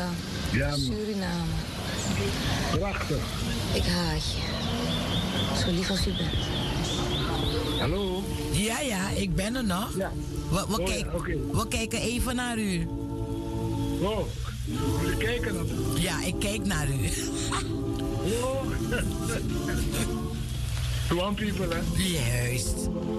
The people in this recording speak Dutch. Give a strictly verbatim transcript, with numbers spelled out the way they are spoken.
Ja. Ja, man. Suriname. Prachtig. Ik haat je. Zo lief als u bent. Hallo? Ja, ja, ik ben er nog. Ja. We, we, Oh, kijk- ja, oké. we kijken even naar u. Oh, jullie kijken dan? Ja, ik kijk naar u. Oh. One people, hè? Juist.